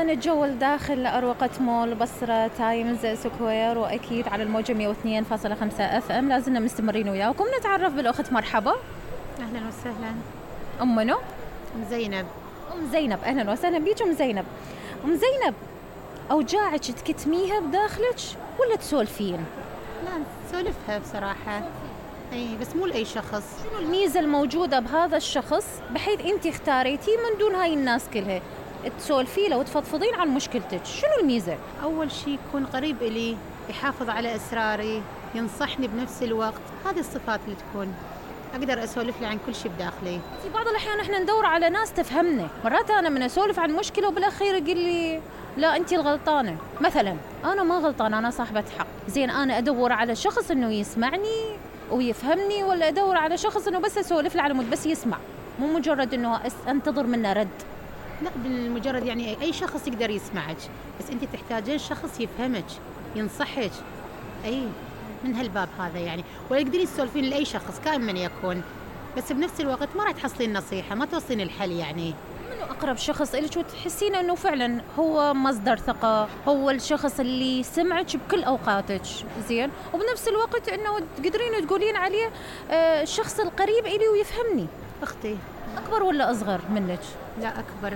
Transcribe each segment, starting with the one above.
نتجول داخل أروقة مول بصرة تايمز سكوير، وأكيد على الموجة 102.5 FM. لازلنا مستمرين وياكم. نتعرف بالأخت مرحبا. أهلا وسهلا. أم منو؟ أم زينب. أم زينب، أهلا وسهلا بيك أم زينب. أم زينب، أوجاعك تكتميها بداخلك ولا تسولفين؟ لا نسولفها بصراحة، أي بس مو لأي شخص. شنو الميزة الموجودة بهذا الشخص بحيث أنت اختاريتيه من دون هاي الناس كلها تسولفي له وتفضفضين عن مشكلتك؟ شنو الميزة؟ أول شيء يكون قريب إلي، يحافظ على أسراري، ينصحني بنفس الوقت. هذه الصفات اللي تكون أقدر أسولف له عن كل شيء بداخلي. في بعض الأحيان إحنا ندور على ناس تفهمنا. مرات أنا من أسولف عن مشكلة وبالأخير يقول لي لا أنتي الغلطانة. مثلا أنا ما غلطانة، أنا صاحبة حق. زين أنا أدور على شخص إنه يسمعني ويفهمني، ولا أدور على شخص إنه بس أسولف له على مود بس يسمع، مو مجرد إنه أنتظر منه رد؟ لا بالمجرد يعني أي شخص يقدر يسمعك، بس أنت تحتاجين شخص يفهمك ينصحك. أي من هالباب هذا يعني، ولا تقدرين تسولفين لأي شخص كائن من يكون، بس بنفس الوقت ما راح تحصلين نصيحة، ما توصلين الحل. يعني منو أقرب شخص إلك وتحسين إنه فعلا هو مصدر ثقة، هو الشخص اللي سمعك بكل أوقاتك؟ زين، وبنفس الوقت إنه تقدرين تقولين عليه الشخص القريب إلي ويفهمني. أختي. أكبر ولا أصغر منك؟ لا أكبر.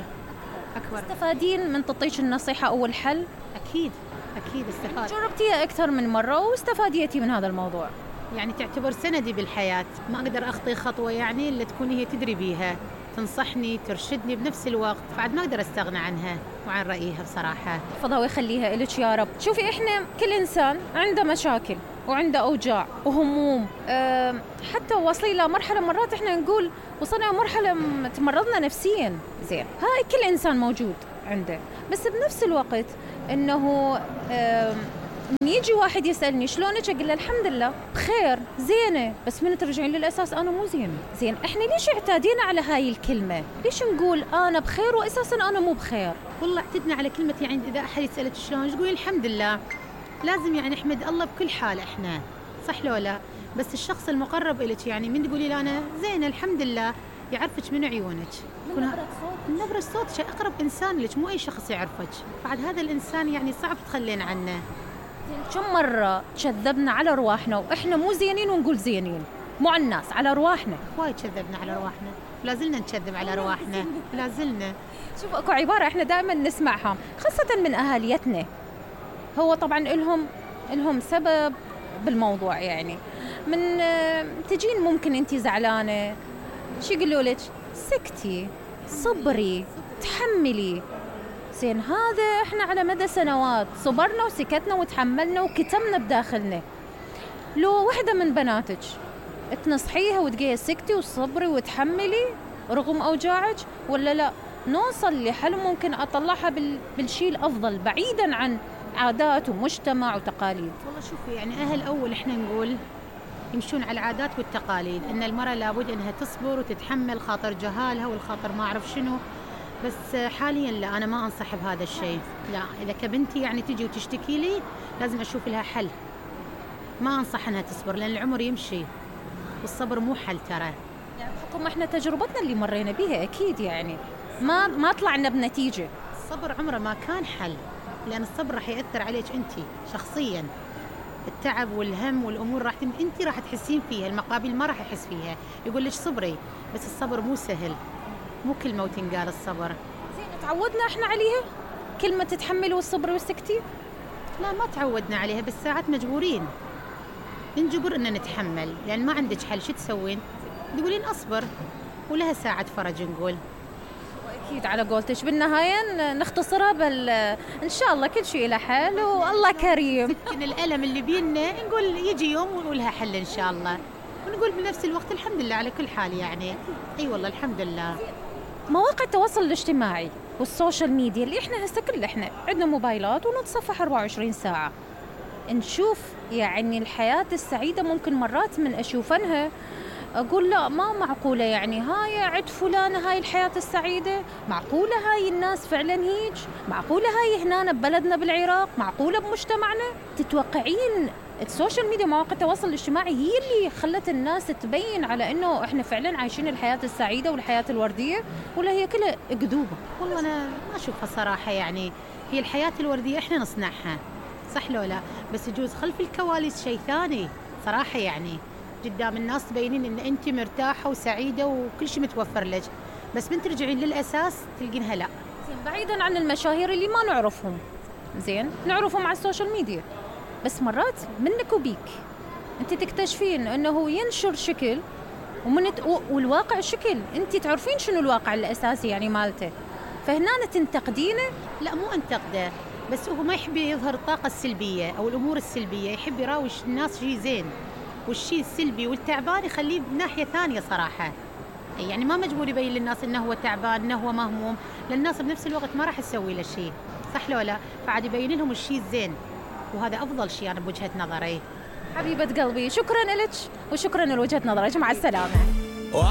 تستفادين من تعطيك النصيحة أو الحل؟ أكيد استفاد. جربتيها أكثر من مرة واستفاديتي من هذا الموضوع؟ يعني تعتبر سندي بالحياة، ما أقدر أخطي خطوة يعني اللي تكون هي تدري بيها، تنصحني ترشدني بنفس الوقت، فعد ما أقدر أستغنى عنها وعن رأيها بصراحة. فضا ويخليها إلك يا رب. شوفي، إحنا كل إنسان عنده مشاكل وعنده أوجاع وهموم. حتى واصلين لمرحلة مرات إحنا نقول وصلنا مرحلة تمرضنا نفسيا. زين، هاي كل إنسان موجود عنده، بس بنفس الوقت إنه من يجي واحد يسألني شلونك، أقول له الحمد لله بخير زينة، بس من ترجعين للأساس أنا مو زينة. زين، إحنا ليش اعتادينا على هاي الكلمة؟ ليش نقول أنا بخير وأساساً أنا مو بخير؟ والله اعتدنا على كلمة يعني إذا أحد يسألك شلونك تقولي الحمد لله. لازم يعني نحمد الله بكل حال إحنا، صح لو لا؟ بس الشخص المقرب إلك يعني من تقولي له أنا زينة الحمد لله، يعرفك من عيونك، من نبرة صوتك، أقرب إنسان لك، مو أي شخص يعرفك. بعد هذا الإنسان يعني صعب تخلين عنه. كم مرة كذبنا على رواحنا وإحنا مو زينين ونقول زينين، مو على الناس، على رواحنا. وايد كذبنا على رواحنا، لازلنا نكذب على رواحنا، لازلنا. شوف، اكو عبارة احنا دائما نسمعها خاصة من أهاليتنا، هو طبعا إلهم سبب بالموضوع. يعني من تجين ممكن انتي زعلانة، شو يقولوا لك؟ سكتي، صبري، تحملي. زين، هذا احنا على مدى سنوات صبرنا وسكتنا وتحملنا وكتمنا بداخلنا. لو وحدة من بناتك تنصحيها وتقولي سكتي وصبري وتحملي رغم أوجاعك، ولا لا نوصل لحل ممكن أطلعها بالشيء الأفضل بعيداً عن عادات ومجتمع وتقاليد؟ والله شوفي، يعني أهل أول إحنا نقول يمشون على العادات والتقاليد، إن المرأة لابد إنها تصبر وتتحمل خاطر جهالها والخاطر ما أعرف شنو. بس حالياً لا، أنا ما أنصح بهذا الشيء. لا، إذا كبنتي يعني تجي وتشتكي لي لازم أشوف لها حل. ما أنصح أنها تصبر لأن العمر يمشي والصبر مو حل ترى. يعني بحكم إحنا تجربتنا اللي مرينا بيها أكيد يعني ما طلعنا بنتيجة. الصبر عمره ما كان حل، لأن الصبر راح يأثر عليك أنت شخصياً. التعب والهم والأمور أنت راح تحسين فيها، المقابل ما راح يحس فيها. يقول لك صبري، بس الصبر مو سهل، مو كلمة وتنقال الصبر. زين، تعودنا إحنا عليها كلمة تتحمل والصبر والسكتي؟ لا، ما تعودنا عليها، بس ساعات مجبورين نجبر إن نتحمل، لأن ما عندك حل. شو تسوين؟ تقولين أصبر ولها ساعة فرج نقول. أكيد على قولتش، بالنهاية نختصرها إن شاء الله كل شيء له حل والله كريم. لكن الألم اللي بينا نقول يجي يوم ولها حل إن شاء الله، ونقول بنفس الوقت الحمد لله على كل حال. يعني أي والله الحمد لله. مواقع التواصل الاجتماعي والسوشيال ميديا اللي إحنا هسه كل إحنا عندنا موبايلات ونتصفح 24 ساعة، نشوف يعني الحياة السعيدة ممكن مرات من أشوفنها أقول لا، ما معقولة يعني هاي عد فلانة هاي الحياة السعيدة؟ معقولة هاي الناس فعلا هيج؟ معقولة هاي هنا ببلدنا بالعراق؟ معقولة بمجتمعنا؟ تتوقعين السوشيال ميديا مواقع التواصل الاجتماعي هي اللي خلت الناس تبين على انه احنا فعلا عايشين الحياة السعيدة والحياة الوردية، ولا هي كلها اكذوبة؟ والله أنا ما أشوفها صراحة، يعني هي الحياة الوردية إحنا نصنعها، صح لو لا؟ بس يجوز خلف الكواليس شيء ثاني صراحة، يعني قدام الناس تبينين إن أنت مرتاحة وسعيدة وكل شيء متوفر لك، بس من ترجعين للأساس تلقينها لا. زين، بعيدا عن المشاهير اللي ما نعرفهم، زين نعرفهم على السوشيال ميديا، بس مرات منك وبيك انت تكتشفين انه هو ينشر شكل والواقع شكل، انت تعرفين شنو الواقع الاساسي يعني مالته، فهنا تنتقدينه. لا مو انتقده، بس هو ما يحب يظهر الطاقة السلبية أو الأمور السلبية، يحب يراوش الناس شيء زين، والشيء السلبي والتعبان يخليه بناحية ثانية صراحة. يعني ما مجبور يبين للناس إنه هو تعبان، إنه هو مهموم، للناس بنفس الوقت ما راح تسوي له شيء، صح لو لا؟ فعاد يبين لهم الشيء الزين، وهذا أفضل شيء أنا بوجهة نظري. حبيبة قلبي، شكرا لك وشكرا لوجهة نظرك، مع السلامة.